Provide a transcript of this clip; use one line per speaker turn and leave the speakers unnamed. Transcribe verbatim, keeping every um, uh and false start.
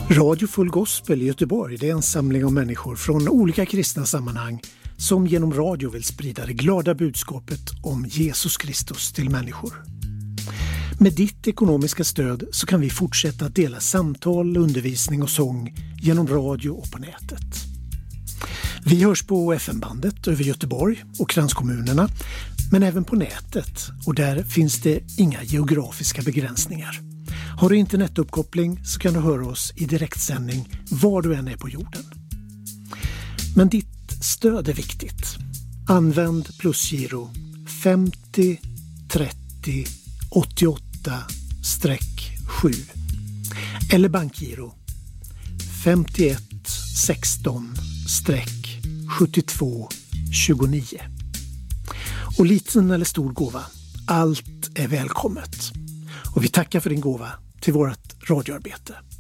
Radio Full Gospel i Göteborg, det är en samling av människor från olika kristna sammanhang som genom radio vill sprida det glada budskapet om Jesus Kristus till människor. Med ditt ekonomiska stöd så kan vi fortsätta att dela samtal, undervisning och sång genom radio och på nätet. Vi hörs på F M-bandet över Göteborg och kranskommunerna, men även på nätet, och där finns det inga geografiska begränsningar. Har du internetuppkoppling så kan du höra oss i direktsändning var du än är på jorden. Men ditt stöd är viktigt. Använd plusgiro femtio trettio åttioåtta sju eller bankgiro femtioett sexton sjuttiotvå tjugonio. Och liten eller stor gåva, allt är välkommet. Och vi tackar för din gåva till vårt radioarbete.